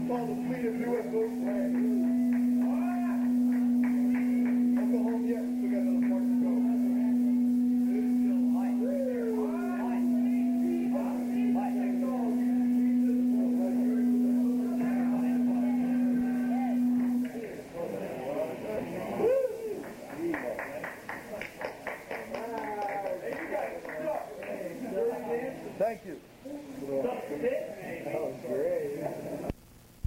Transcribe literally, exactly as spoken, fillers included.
Call the fleet of U S Ghost flag. Don't go home yet. We got another part to go. Thank you.